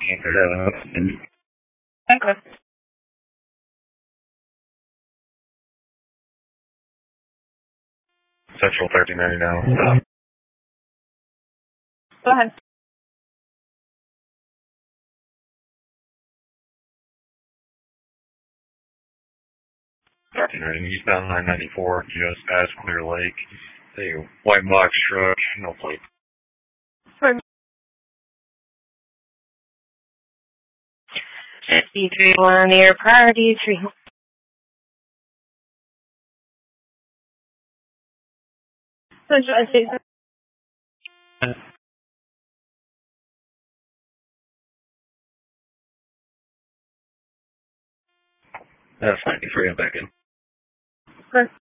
Okay. Central 39 now. Go ahead. Eastbound 994, just past Clear Lake. A white box truck, no plate. 53-1 near priority tree. Central Station. That's 93, I'm back in. First.